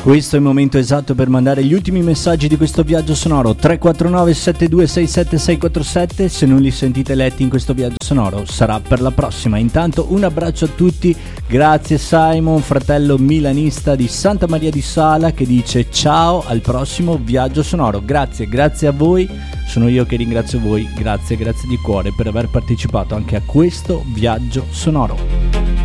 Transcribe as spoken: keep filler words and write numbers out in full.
Questo è il momento esatto per mandare gli ultimi messaggi di questo viaggio sonoro. Tre quattro nove sette due sei sette sei quattro sette. Se non li sentite letti in questo viaggio sonoro sarà per la prossima. Intanto un abbraccio a tutti. Grazie Simon, fratello milanista di Santa Maria di Sala, che dice ciao al prossimo viaggio sonoro. Grazie, grazie a voi. Sono io che ringrazio voi. Grazie, grazie di cuore per aver partecipato anche a questo viaggio sonoro.